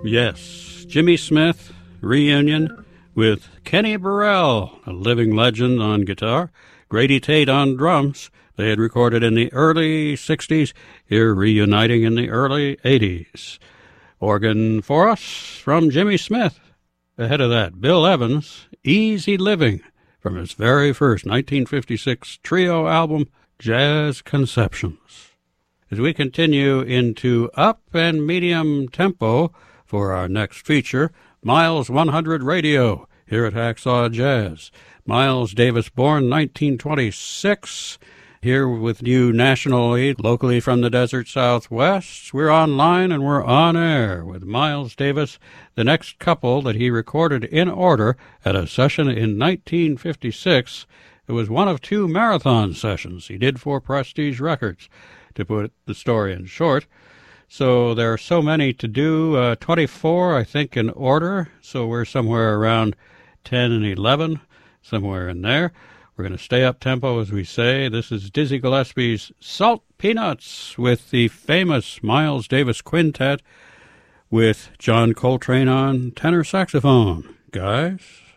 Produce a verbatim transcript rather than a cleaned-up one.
Yes, Jimmy Smith reunion with Kenny Burrell, a living legend on guitar, Grady Tate on drums. They had recorded in the early sixties, here reuniting in the early eighties. Organ for us from Jimmy Smith. Ahead of that, Bill Evans, Easy Living, from his very first nineteen fifty-six trio album, Jazz Conceptions. As we continue into up and medium tempo for our next feature, Miles one hundred Radio, here at Hacksaw Jazz. Miles Davis, born nineteen twenty-six, here with you nationally, locally from the Desert Southwest. We're online and we're on air with Miles Davis, the next couple that he recorded in order at a session in nineteen fifty-six. It was one of two marathon sessions he did for Prestige Records, to put the story in short. So there are so many to do, uh, twenty-four, I think, in order. So we're somewhere around ten and eleven, somewhere in there. We're going to stay up tempo, as we say. This is Dizzy Gillespie's Salt Peanuts with the famous Miles Davis Quintet with John Coltrane on tenor saxophone. Guys?